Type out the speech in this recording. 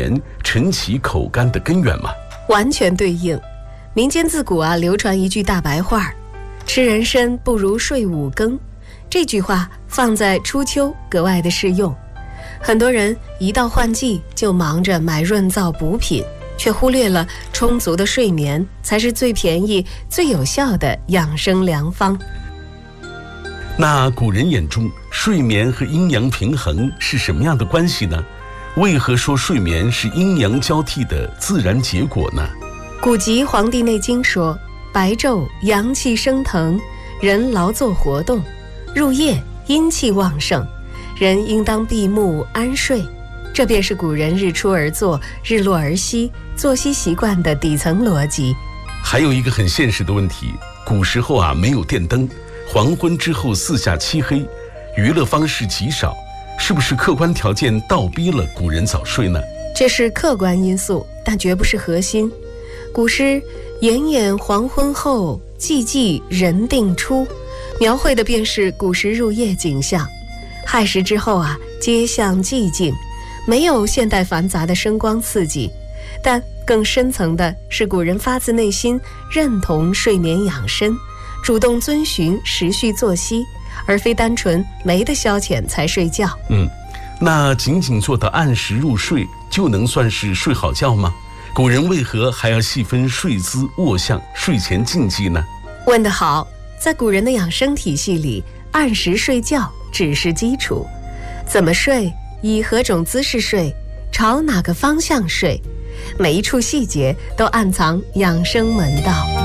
眠、晨起口干的根源吗？ 完全对应。民间自古流传一句大白话：吃人参不如睡5更。这句话放在初秋格外的适用。很多人一到换季就忙着买润燥补品，却忽略了充足的睡眠才是最便宜、最有效的养生良方。 那古人眼中睡眠和阴阳平衡是什么样的关系呢？为何说睡眠是阴阳交替的自然结果呢？ 古籍《黄帝内经》说，白昼阳气升腾，人劳作活动，入夜阴气旺盛，人应当闭目安睡。这便是古人日出而作，日落而息作息习惯的底层逻辑。 还有一个很现实的问题，古时候没有电灯，黄昏之后四下漆黑，娱乐方式极少，是不是客观条件倒逼了古人早睡呢？ 这是客观因素，但绝不是核心。古诗炎炎黄昏后，寂寂人定出，描绘的便是古时入夜景象。亥时之后街巷寂静，没有现代繁杂的声光刺激，但更深层的是古人发自内心认同睡眠养生，主动遵循时序作息，而非单纯没得消遣才睡觉。 那仅仅做到按时入睡就能算是睡好觉吗？古人为何还要细分睡姿、卧相、睡前禁忌呢？ 问得好，在古人的养生体系里，按时睡觉只是基础，怎么睡，以何种姿势睡，朝哪个方向睡，每一处细节都暗藏养生门道。